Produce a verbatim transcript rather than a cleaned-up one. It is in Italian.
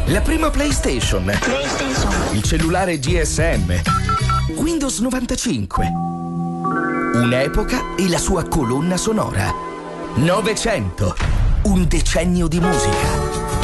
La prima PlayStation. PlayStation. Il cellulare G S M. Windows novantacinque. Un'epoca e la sua colonna sonora. Novecento. Un decennio di musica.